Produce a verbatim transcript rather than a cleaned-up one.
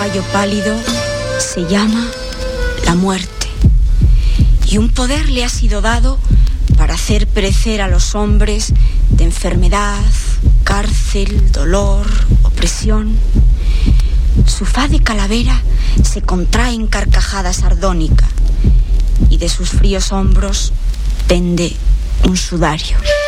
caballo pálido se llama la muerte, y un poder le ha sido dado para hacer perecer a los hombres de enfermedad, cárcel, dolor, opresión. Su faz de calavera se contrae en carcajada sardónica, y de sus fríos hombros pende un sudario.